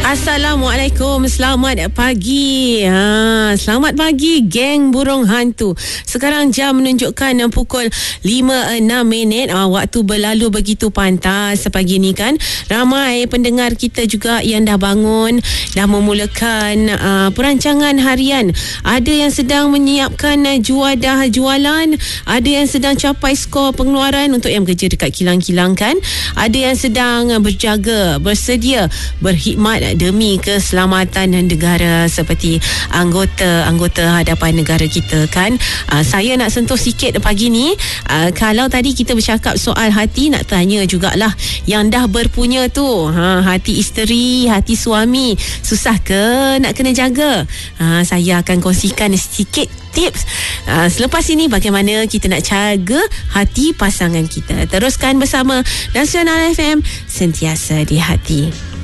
Assalamualaikum, selamat pagi. Selamat pagi geng burung hantu. Sekarang jam menunjukkan pukul 5.06. Waktu berlalu begitu pantas pagi ni kan. Ramai pendengar kita juga yang dah bangun, dah memulakan perancangan harian. Ada yang sedang menyiapkan juadah jualan, ada yang sedang capai skor pengeluaran untuk yang bekerja dekat kilang-kilang kan. Ada yang sedang berjaga, bersedia, berkhidmat demi keselamatan negara seperti anggota hadapan negara kita kan. Saya nak sentuh sikit pagi ni. Kalau tadi kita bercakap soal hati, nak tanya jugalah yang dah berpunya tu, hati isteri, hati suami, susah ke nak kena jaga? Saya akan kongsikan sikit tips selepas ini bagaimana kita nak jaga hati pasangan kita. Teruskan bersama Nasional FM, sentiasa di hati.